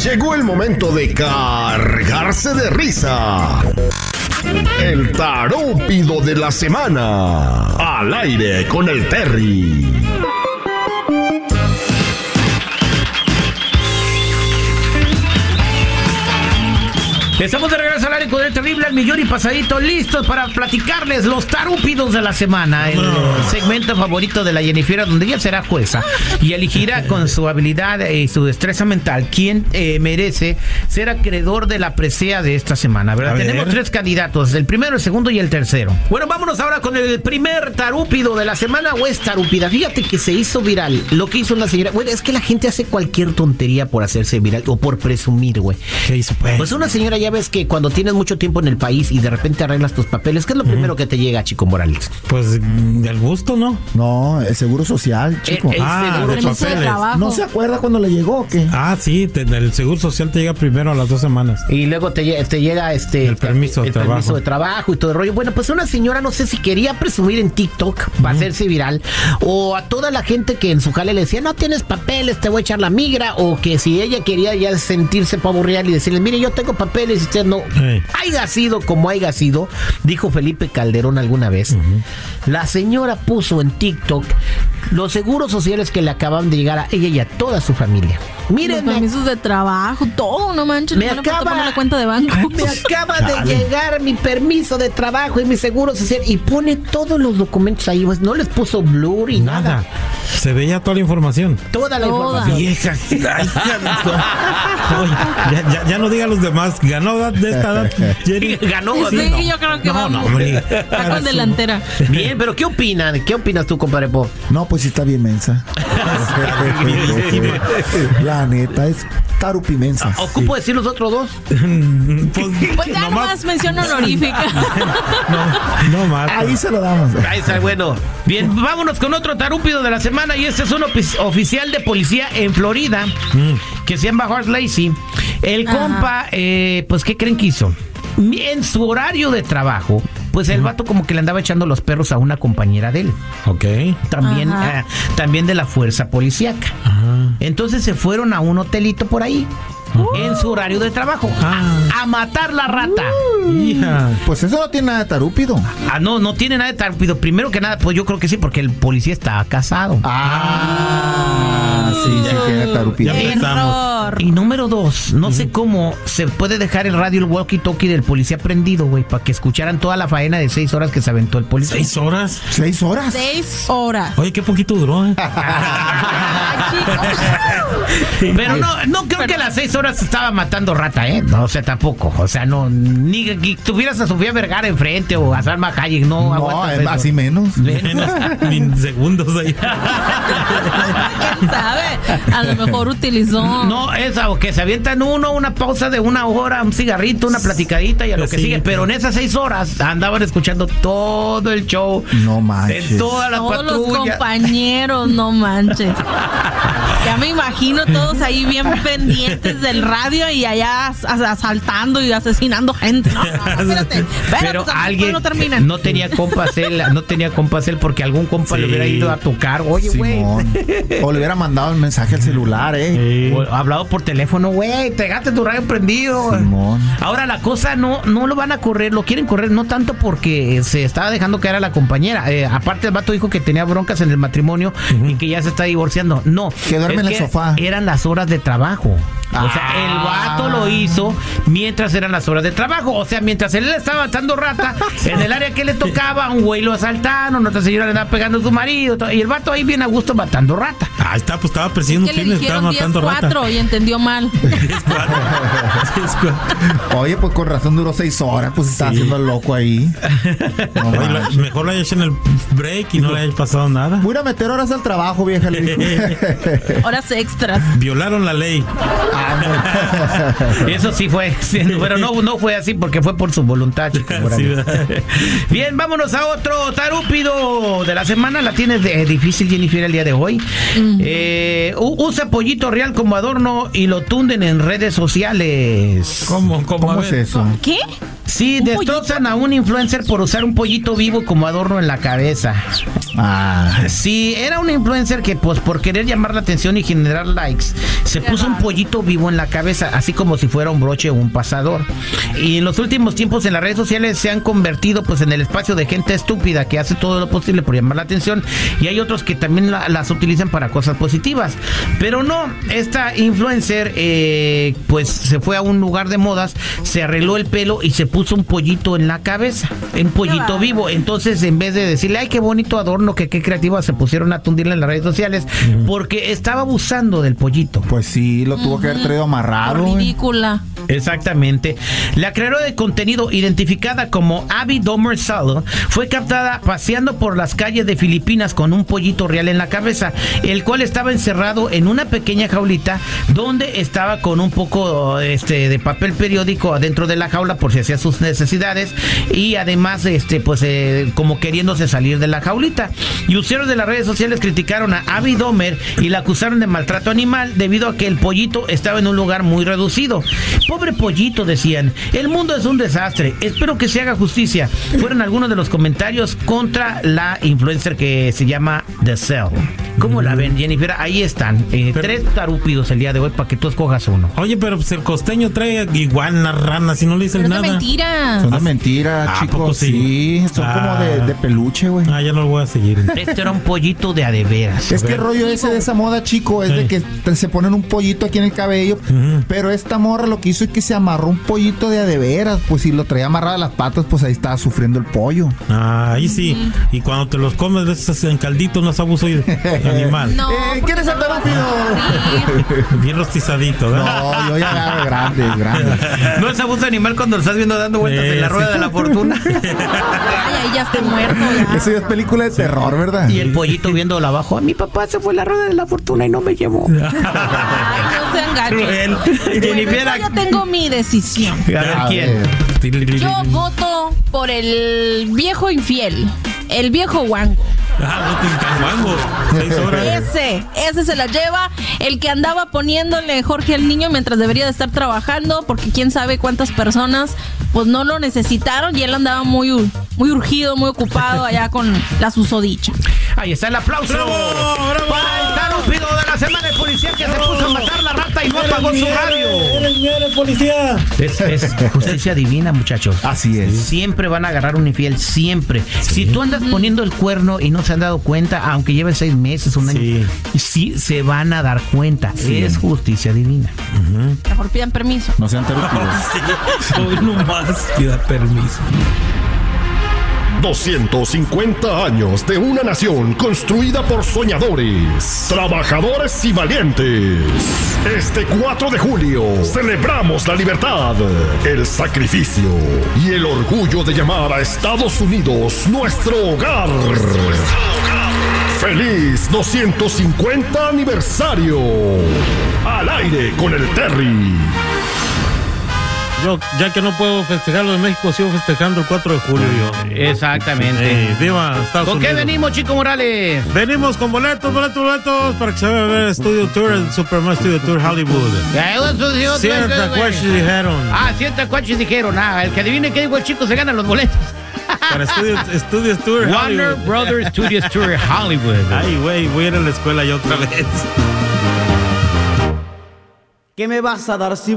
Llegó el momento de cargarse de risa. El tarúpido de la semana. Al aire con el Terry. Estamos de regreso al aire con el terrible al millón y pasadito, listos para platicarles los tarúpidos de la semana, el segmento favorito de la Jennifer, donde ella será jueza y elegirá con su habilidad y su destreza mental quién merece ser acreedor de la presea de esta semana, ¿verdad? Tenemos 3 candidatos, el primero, el segundo y el tercero. Bueno, vámonos ahora con el primer tarúpido de la semana, o es tarúpida. Fíjate que se hizo viral lo que hizo una señora. Bueno, es que la gente hace cualquier tontería por hacerse viral o por presumir, güey. ¿Qué hizo, pues? Pues una señora, ya ves que cuando tienes mucho tiempo en el país y de repente arreglas tus papeles, ¿qué es lo primero que te llega, Chico Morales? Pues el gusto, ¿no? No, el seguro social, chico. Seguro de social. papeles. ¿No se acuerda cuando le llegó o qué? Ah, sí, el seguro social te llega primero a las 2 semanas. Y luego te llega el permiso de trabajo. Permiso de trabajo y todo el rollo. Bueno, pues una señora, no sé si quería presumir en TikTok para hacerse viral, o a toda la gente que en su jale le decía, no tienes papeles, te voy a echar la migra, o que si ella quería ya sentirse pavo real y decirle, mire, yo tengo papeles y usted no. Haiga sido como haiga sido, dijo Felipe Calderón alguna vez, la señora puso en TikTok los seguros sociales que le acaban de llegar a ella y a toda su familia. Miren, los permisos de trabajo, todo, no manches. Me acaba la cuenta de banco. Me acaba de llegar mi permiso de trabajo y mi seguro social, y pone todos los documentos ahí, pues no les puso blur y nada. Se veía toda la información. Toda la información. Vieja. Ya no diga a los demás. Ganó de esta edad. Ganó. Sí, no. Yo creo que vamos. Está con delantera. Bien, pero ¿qué opinan? ¿Qué opinas tú, compadre Po? No, pues sí está bien mensa. La neta es tarupimensa. ¿Ocupo decir los otros dos? Pues ya nomás mención honorífica. No más. Ahí se lo damos. Ahí está, bueno. Bien, vámonos con otro tarúpido de la semana, y este es un oficial de policía en Florida que se llama Hart Lacey. El compa, pues, ¿qué creen que hizo? En su horario de trabajo, pues el vato como que le andaba echando los perros a una compañera de él. Ok. También de la fuerza policíaca. Entonces se fueron a un hotelito por ahí. En su horario de trabajo a matar la rata. Pues eso no tiene nada de tarúpido. No tiene nada de tarúpido. Primero que nada, pues yo creo que sí, porque el policía está casado. Sí, tiene tarúpido. Ya empezamos. Y número 2, no sé cómo se puede dejar el radio, el walkie-talkie del policía prendido, güey, para que escucharan toda la faena de 6 horas que se aventó el policía. ¿6 horas? 6 horas. 6 horas. Oye, qué poquito duró, Pero no creo que a las 6 horas estaba matando rata, ¿eh? No, o sea, tampoco. O sea, no, ni que tuvieras a Sofía Vergara enfrente o a Salma Hayek, no aguantas eso. Así menos. Ni segundos ahí. ¿Quién sabe? A lo mejor utilizó. No, esa, o que se avientan una pausa de 1 hora, un cigarrito, una platicadita y a lo que sigue. Pero en esas 6 horas andaban escuchando todo el show. No manches. De todas las patrullas. Todos los compañeros, no manches. Ya me imagino todos ahí bien pendientes del radio y allá asaltando y asesinando gente. No, espérate, pero alguien no termina. no tenía compas él porque algún compa le hubiera ido a tocar. Oye, güey. O le hubiera mandado el mensaje al celular, O hablado por teléfono, güey, te dejaste tu radio prendido. Simón. Ahora la cosa no lo van a correr, lo quieren correr, no tanto porque se estaba dejando caer a la compañera. Aparte el vato dijo que tenía broncas en el matrimonio y que ya se está divorciando. No. Que duerme en el sofá. Eran las horas de trabajo. O sea, el vato lo hizo mientras eran las horas de trabajo. O sea, mientras él estaba matando rata, en el área que le tocaba, un güey lo asaltaron, otra señora le andaba pegando a su marido, y el vato ahí bien a gusto matando rata. Ahí está, pues estaba persiguiendo crímenes, estaba matando rata. Y entendió mal. 10-4. Oye, pues con razón duró 6 horas, pues estaba haciendo el loco ahí. No, mejor la hecho en el break y no le haya pasado nada. Voy a meter horas al trabajo, vieja, le dijo. Horas extras. Violaron la ley. Eso sí fue, pero no fue así porque fue por su voluntad, chico. Sí, bien, vámonos a otro tarúpido de la semana. La tienes difícil, Jennifer, el día de hoy. Usa pollito real como adorno y lo tunden en redes sociales. ¿Cómo es eso? ¿Qué? Sí, destrozan a un influencer por usar un pollito vivo como adorno en la cabeza. Sí, era un influencer que pues por querer llamar la atención y generar likes, se puso un pollito vivo en la cabeza, así como si fuera un broche o un pasador. Y en los últimos tiempos en las redes sociales se han convertido pues en el espacio de gente estúpida que hace todo lo posible por llamar la atención, y hay otros que también las utilizan para cosas positivas. Pero no, esta influencer pues se fue a un lugar de modas, se arregló el pelo y se puso un pollito en la cabeza, un pollito vivo. Entonces, en vez de decirle, ay, qué bonito adorno, que qué creativa, se pusieron a tundirle en las redes sociales porque estaba abusando del pollito. Pues sí, lo tuvo que haber traído amarrado. Ridícula. Exactamente. La creadora de contenido, identificada como Abby Domer Salo, fue captada paseando por las calles de Filipinas con un pollito real en la cabeza, el cual estaba encerrado en una pequeña jaulita donde estaba con un poco de papel periódico adentro de la jaula por si hacía sus necesidades, y además como queriéndose salir de la jaulita. Y usuarios de las redes sociales criticaron a Abby Domer y la acusaron de maltrato animal debido a que el pollito estaba en un lugar muy reducido. Pobre pollito, decían, el mundo es un desastre, espero que se haga justicia. Fueron algunos de los comentarios contra la influencer que se llama The Cell. ¿Cómo la ven, Jennifer? Ahí están, 3 tarúpidos el día de hoy para que tú escojas uno. Oye, pero pues el costeño trae iguanas, ranas y no le dicen Pero nada. es mentira. Son de mentira, chicos. Sí, son como de peluche, güey. Ya no lo voy a seguir. Este era un pollito de adeveras. Es que el rollo ese de esa moda, chico, es de que se ponen un pollito aquí en el cabello, pero esta morra lo que hizo es que se amarró un pollito de adeveras, pues si lo traía amarrado a las patas, pues ahí estaba sufriendo el pollo. Ahí sí. Y cuando te los comes de esos en caldito, no es abuso animal. No, ¿Quién es el tarúpido? Bien rostizadito, ¿verdad? No, yo ya agarro grandes. No es abuso animal cuando lo estás viendo dando vueltas en la rueda de la fortuna. Ay, ahí ya está muerto. Ya. Eso ya es película de terror, ¿verdad? Y el pollito viéndolo abajo. Mi papá se fue a la rueda de la fortuna y no me llevó. Ay, no sean gachos. Bueno, yo ya tengo mi decisión. A ver, ¿quién? Yo voto por el viejo infiel, el viejo guango. Guango. 6 horas. Ese se la lleva, el que andaba poniéndole Jorge al niño mientras debería de estar trabajando, porque quién sabe cuántas personas pues no lo necesitaron y él andaba muy urgido, muy ocupado allá con la susodicha. Ahí está el aplauso. ¡Bravo! Para el tarúpido de la semana, el policía que se puso a matar la rata y no apagó su radio. Eres policía. Es justicia divina, muchachos. Así es. Siempre van a agarrar un infiel, siempre. Sí. Si tú andas poniendo el cuerno y no se han dado cuenta, aunque lleves 6 meses, un año, sí se van a dar cuenta. Sí. Es justicia divina. Mejor pidan permiso. No sean tarúpidos. Hoy nomás pida permiso. 250 años de una nación construida por soñadores, trabajadores y valientes. Este 4 de julio celebramos la libertad, el sacrificio y el orgullo de llamar a Estados Unidos nuestro hogar. ¡Feliz 250 aniversario! Al aire con el Terry. Yo, ya que no puedo festejarlo en México, sigo festejando el 4 de julio yo. Exactamente. Viva Estados ¿Con Unidos. qué venimos, Chico Morales? Venimos con boletos para que se vaya a ver el Studio Tour, el Superman Studio Tour Hollywood. Ciertas cuaches dijeron. Ciertas cuaches dijeron. El que adivine qué dijo el chico se gana los boletos. Para Studio Tour Warner Hollywood. Brothers Studios Tour Hollywood. Ay, güey, voy a ir a la escuela ya otra vez. ¿Qué me vas a dar si